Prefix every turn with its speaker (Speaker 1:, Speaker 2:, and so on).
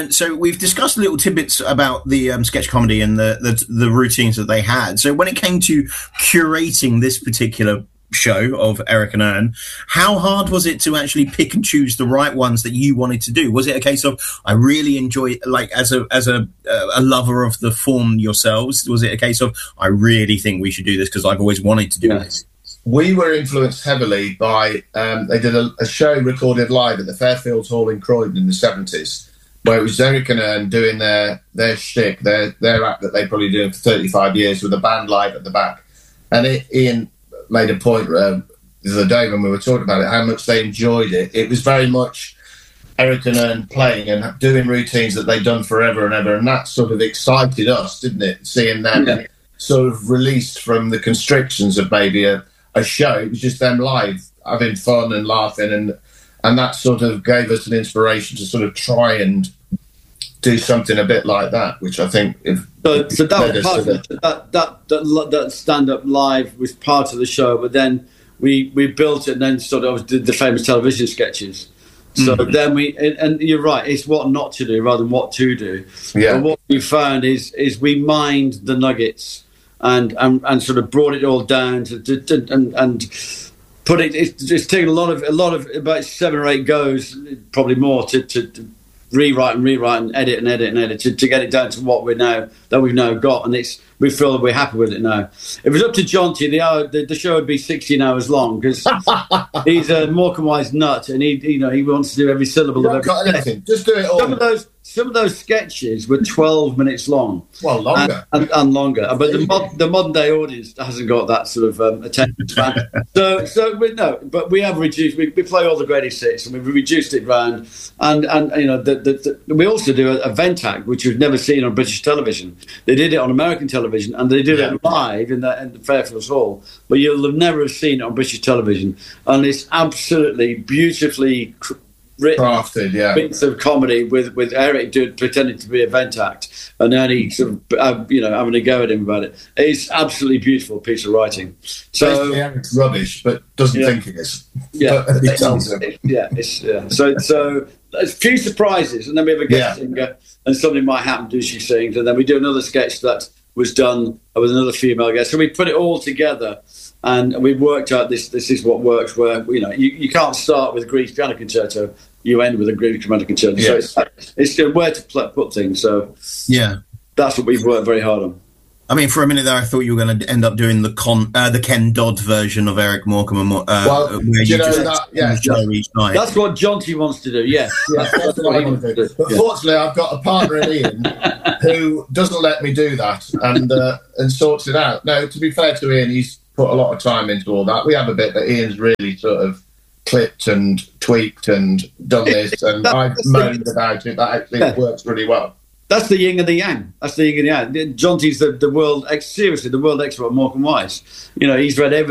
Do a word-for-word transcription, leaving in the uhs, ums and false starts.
Speaker 1: And so we've discussed little tidbits about the um, sketch comedy and the, the the routines that they had. So when it came to curating this particular show of Eric and Ern, how hard was it to actually pick and choose the right ones that you wanted to do? Was it a case of, I really enjoy, like, as a as a a lover of the form yourselves, was it a case of, I really think we should do this because I've always wanted to do yeah. this?
Speaker 2: We were influenced heavily by, um, they did a, a show recorded live at the Fairfield Hall in Croydon in the seventies, where it was Eric and Ern doing their, their shtick, their, their act that they probably did for thirty-five years with a band live at the back. And it, Ian made a point uh, the other day when we were talking about it, how much they enjoyed it. It was very much Eric and Ern playing and doing routines that they'd done forever and ever, and that sort of excited us, didn't it? Seeing them yeah. sort of released from the constrictions of maybe a, a show. It was just them live, having fun and laughing, and and that sort of gave us an inspiration to sort of try and do something a bit like that, which I think if
Speaker 3: so, so that was part of the, that that that, that stand up live was part of the show, but then we we built it and then sort of did the famous television sketches. So mm-hmm. then we and, and you're right, it's what not to do rather than what to do.
Speaker 2: Yeah.
Speaker 3: And what we found is is we mined the nuggets and and, and sort of brought it all down to, to, to and and put it. It's, it's taken a lot of a lot of about seven or eight goes, probably more, to. to, to rewrite and rewrite and edit and edit and edit to, to get it down to what we now that we've now got, and it's we feel that we're happy with it now. If it was up to Jonty, the hour the, the show would be sixteen hours long because he's a Morecambe-wise nut, and he you know he wants to do every syllable of every
Speaker 2: anything. Just do it all.
Speaker 3: Some of those some of those sketches were twelve minutes long.
Speaker 2: Well, longer
Speaker 3: and, and, and longer, but the mod, the modern day audience hasn't got that sort of um, attention span. so so we, no, but we have reduced. We, we play all the greatest hits, and we've reduced it round. And and you know the, the, the, we also do a, a vent act, which you've never seen on British television. They did it on American television, and they did yeah. it live in the, in the Fairfield Hall. But you'll have never have seen it on British television, and it's absolutely beautifully cr- written
Speaker 2: crafted, yeah.
Speaker 3: bits of comedy with, with Eric doing, pretending to be a vent act, and Ernie sort of uh, you know having a go at him about it. It's absolutely beautiful piece of writing. So
Speaker 2: basically, Eric's rubbish, but doesn't
Speaker 3: yeah.
Speaker 2: think it is.
Speaker 3: Yeah,
Speaker 2: but he tells him.
Speaker 3: It, yeah, it's yeah. So so. There's a few surprises, and then we have a guest
Speaker 2: yeah.
Speaker 3: singer, and something might happen to she sings, and then we do another sketch that was done with another female guest. So we put it all together, and we worked out this. This is what works. Where you know you, you can't start with Grieg's piano concerto, you end with a Grieg's piano concerto.
Speaker 2: Yes.
Speaker 3: So it's, it's uh, where to pl- put things. So
Speaker 1: yeah,
Speaker 3: that's what we've worked very hard on.
Speaker 1: I mean, for a minute there, I thought you were going to end up doing the con, uh, the Ken Dodd version of Eric Morecambe, and uh,
Speaker 2: well,
Speaker 1: where you,
Speaker 2: you know
Speaker 1: just
Speaker 2: that, yeah,
Speaker 1: show each night.
Speaker 3: That's what Jonty wants to do. Yes,
Speaker 2: yeah, that's, that's what I want to do. But yeah. fortunately, I've got a partner in Ian who doesn't let me do that and uh, and sorts it out. No, to be fair to Ian, he's put a lot of time into all that. We have a bit, but Ian's really sort of clipped and tweaked and done this, and I've moaned about it. That actually yeah. works really well.
Speaker 3: That's the yin and the yang. That's the yin and the yang. Jonty's the, the world, seriously, the world expert on Morecambe Wise. You know, he's read every